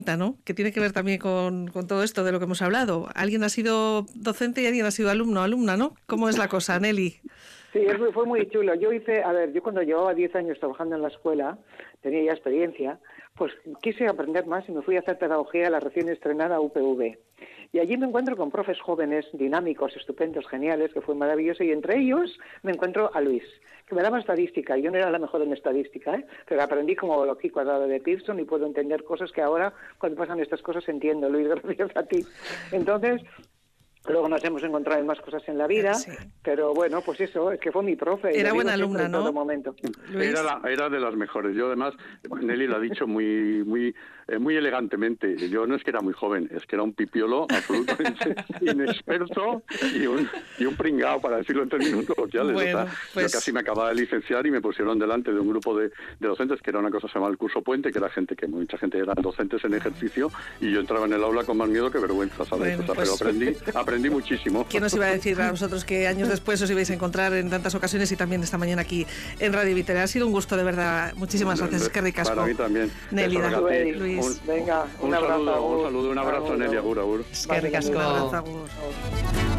¿no? Que tiene que ver también con todo esto de lo que hemos hablado. Alguien ha sido docente y alguien ha sido alumno o alumna, ¿no? ¿Cómo es la cosa, Nelly? Sí, fue muy chulo. Yo cuando llevaba 10 años trabajando en la escuela, tenía ya experiencia, pues quise aprender más y me fui a hacer pedagogía a la recién estrenada UPV. Y allí me encuentro con profes jóvenes, dinámicos, estupendos, geniales, que fue maravilloso, y entre ellos me encuentro a Luis, que me daba estadística. Yo no era la mejor en estadística, pero aprendí como lo aquí cuadrado de Pearson y puedo entender cosas que ahora, cuando pasan estas cosas, entiendo, Luis, gracias a ti. Entonces, luego nos hemos encontrado en más cosas en la vida, sí. Pero bueno, pues eso, es que fue mi profe. Era buena alumna, ¿no? En todo momento. Era de las mexores. Yo además, Nelly lo ha dicho muy elegantemente. Yo no es que era muy joven, es que era un pipiolo absolutamente inexperto y un pringao, para decirlo en términos coloquiales. Bueno, pues... Yo casi me acababa de licenciar y me pusieron delante de un grupo de docentes, que era una cosa que se llama el curso puente, que era mucha gente eran docentes en ejercicio, y yo entraba en el aula con más miedo que vergüenza, ¿sabes? Bueno, pero aprendí muchísimo. ¿Quién nos iba a decir a vosotros que años después os ibais a encontrar en tantas ocasiones y también esta mañana aquí en Radio Vitoria? Ha sido un gusto, de verdad. Muchísimas gracias. Qué ricasco. Para mí también. Nelly, Luis. Venga, un abrazo. Un saludo, Nelly. Agur. Qué ricasco. Un abrazo.